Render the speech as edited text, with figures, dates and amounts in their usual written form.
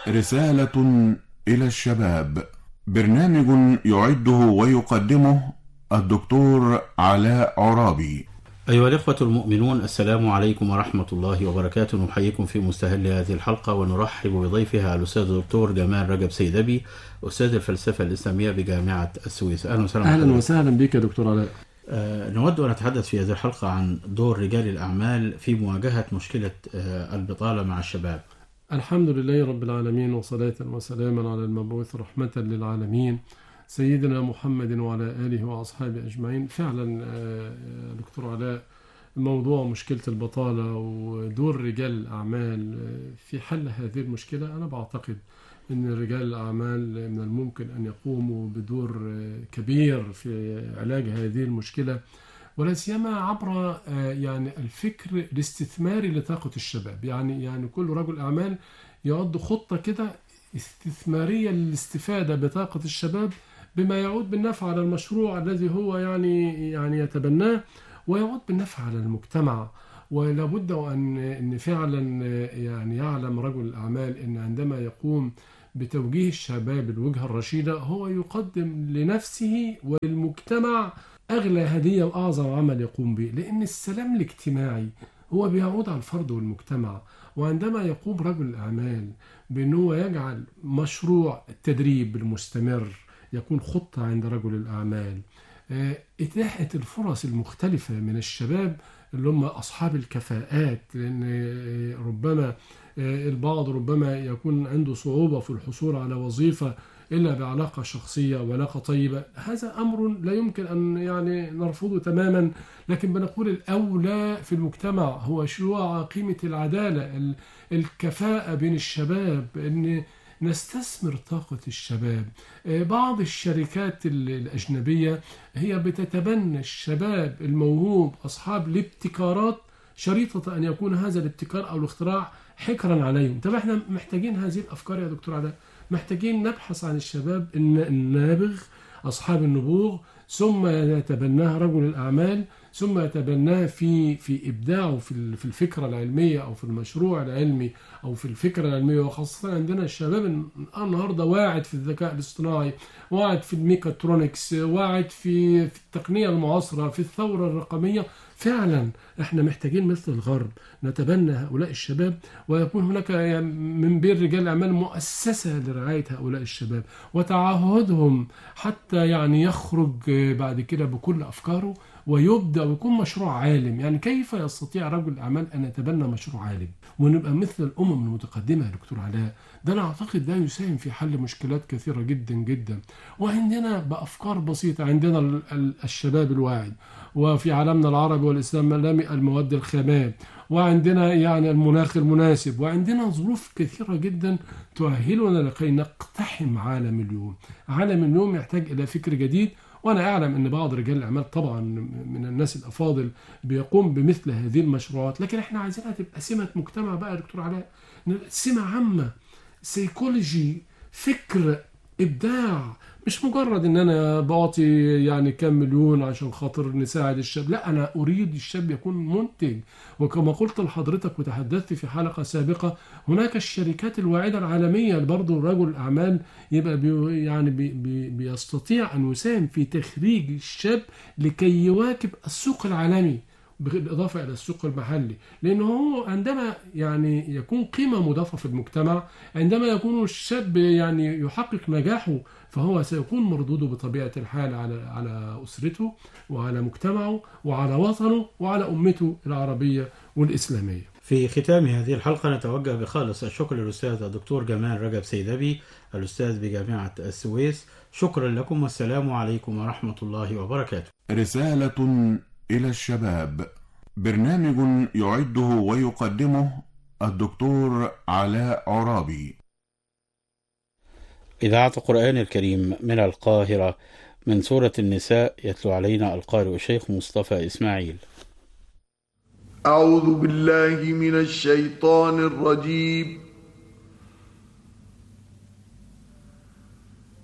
رسالة إلى الشباب، برنامج يعده ويقدمه الدكتور علاء عرابي. أيها الإخوة المؤمنون، السلام عليكم ورحمة الله وبركاته. نحييكم في مستهل هذه الحلقة ونرحب بضيفها الأستاذ الدكتور جمال رجب سيدبي، أستاذ الفلسفة الإسلامية بجامعة السويس. أهلا وسهلا. أهلا وسهلا بك يا دكتور علاء. نود أن نتحدث في هذه الحلقة عن دور رجال الأعمال في مواجهة مشكلة البطالة مع الشباب. الحمد لله رب العالمين، وصلاة وسلاما على المبعوث رحمة للعالمين سيدنا محمد وعلى آله وأصحابه أجمعين. فعلا دكتور علاء، موضوع مشكلة البطالة ودور رجال الأعمال في حل هذه المشكلة، أنا بعتقد أن رجال الأعمال من الممكن أن يقوموا بدور كبير في علاج هذه المشكلة، ولا سيما عبر يعني الفكر الاستثماري لطاقة الشباب. يعني كل رجل أعمال يعد خطة كده استثمارية للاستفادة بطاقة الشباب، بما يعود بالنفع على المشروع الذي هو يعني يتبناه، ويعود بالنفع على المجتمع. ولا بد أن فعلا يعني يعلم رجل الأعمال أن عندما يقوم بتوجيه الشباب الوجهة الرشيدة، هو يقدم لنفسه وللمجتمع أغلى هدية وأعظم عمل يقوم به، لأن السلام الاجتماعي هو بيعود على الفرد والمجتمع. وعندما يقوم رجل الأعمال بأنه يجعل مشروع التدريب المستمر يكون خطة عند رجل الأعمال، إتاحة الفرص المختلفة من الشباب اللي هم أصحاب الكفاءات، لأن ربما البعض ربما يكون عنده صعوبة في الحصول على وظيفة إلا بعلاقة شخصية وعلاقة طيبة. هذا أمر لا يمكن أن يعني نرفضه تماما، لكن بنقول الأولى في المجتمع هو شروع قيمة العدالة، الكفاءة بين الشباب، أن نستثمر طاقة الشباب. بعض الشركات الأجنبية هي بتتبنى الشباب الموهوب أصحاب الابتكارات، شريطة أن يكون هذا الابتكار أو الاختراع حكرا عليهم. طب احنا محتاجين هذه الأفكار يا دكتور علاء، محتاجين نبحث عن الشباب النابغ أصحاب النبوغ، ثم يتبناها رجل الأعمال، ثم يتبناها في إبداعه في الفكرة العلمية أو في المشروع العلمي أو في الفكرة العلمية. وخاصة عندنا الشباب النهاردة واعد في الذكاء الاصطناعي، واعد في الميكاترونكس، واعد في التقنية المعاصرة، في الثورة الرقمية. فعلا احنا محتاجين مثل الغرب نتبنى هؤلاء الشباب، ويكون هناك من بين رجال الأعمال مؤسسة لرعاية هؤلاء الشباب وتعهدهم، حتى يعني يخرج بعد كده بكل أفكاره ويبدأ ويكون مشروع عالم. يعني كيف يستطيع رجل الأعمال أن يتبنى مشروع عالم ونبقى مثل الأمم المتقدمة يا دكتور علاء؟ ده أنا أعتقد ده يساهم في حل مشكلات كثيرة جدا جدا. وعندنا بأفكار بسيطة، عندنا الشباب الواعد، وفي عالمنا العربي والإسلام المواد الخامات، وعندنا يعني المناخ المناسب، وعندنا ظروف كثيرة جدا تؤهلنا لكي نقتحم عالم اليوم. عالم اليوم يحتاج إلى فكر جديد، وأنا أعلم أن بعض رجال الأعمال طبعا من الناس الأفاضل بيقوم بمثل هذه المشروعات، لكن احنا عايزينها تبقى سمة مجتمع بقى يا دكتور علاء، سمة عامة، سيكولوجي، فكر، إبداع. مش مجرد ان انا بعطي يعني كام مليون عشان خاطر نساعد الشاب، لا، انا اريد الشاب يكون منتج. وكما قلت لحضرتك وتحدثت في حلقة سابقة، هناك الشركات الواعدة العالمية برضو رجل الاعمال يبقى بيستطيع ان يساهم في تخريج الشاب لكي يواكب السوق العالمي بالإضافة إلى السوق المحلي. لأنه هو عندما يعني يكون قيمة مضافة في المجتمع، عندما يكون الشاب يعني يحقق نجاحه، فهو سيكون مردوده بطبيعة الحال على أسرته وعلى مجتمعه وعلى وطنه وعلى أمته العربية والإسلامية. في ختام هذه الحلقة نتوجه بخالص الشكر للأستاذ الدكتور جمال رجب سيدبي، الأستاذ بجامعة السويس. شكرا لكم، والسلام عليكم ورحمة الله وبركاته. رسالة إلى الشباب، برنامج يعده ويقدمه الدكتور علاء عرابي. إذاعة القرآن الكريم من القاهرة، من سورة النساء، يتلو علينا القارئ الشيخ مصطفى إسماعيل. أعوذ بالله من الشيطان الرجيم.